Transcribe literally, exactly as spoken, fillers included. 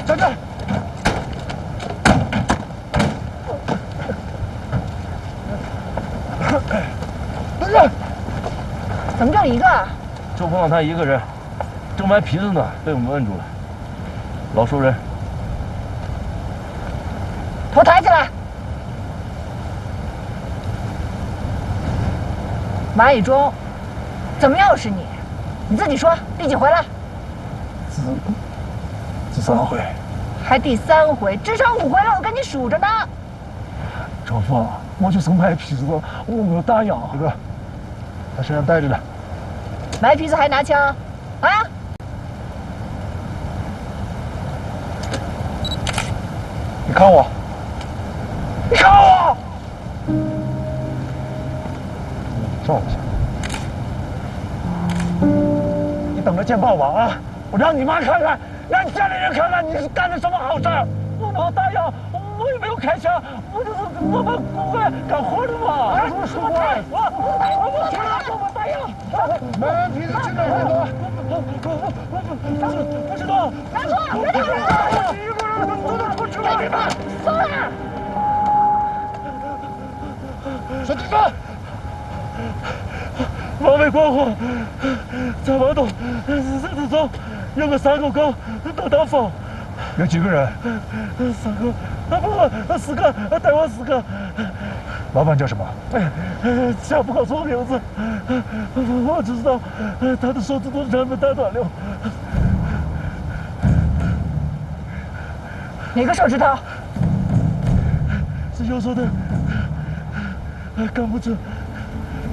站住！等着！ 怎么就一个？ 就碰到他一个人，正买坯子呢，被我们摁住了。老熟人， 头抬起来。马以忠，怎么又是你？你自己说，第几回了？ 第第三回。 还第三回，至少五回了，我跟你数着呢。 赵凤，我就是买坯子，我没有打药。大哥，他身上带着的。 买坯子还拿枪，啊？ 你看我，你看我，照一下。你等着见报吧啊！我让你妈看看，让你家里人看看你是干的什么好事儿。我没有打药，我也没有开枪，我就是我们工会干活的嘛。什么说话？我我我出来，我没打药。买完坯子尽量回头。不是不知道。 拿出，别打了！ 一个人能做到不知道你们？ 松了！ 说地方。往北过后，再往东，再再走，有个山沟沟，能挡风。有几个人？三个，啊不，四个，带我四个。老板叫什么？家不告诉我名字，我只知道他的手指头全被打断了。 哪个手指头？ 是右手的，干不直。